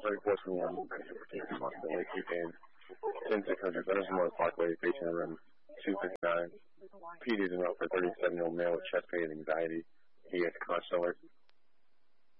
34 21. Late weekend. 10-600 Buttersmore Parkway, patient room 259. PD is in for 37-year-old male with chest pain and anxiety. He has conscious alert.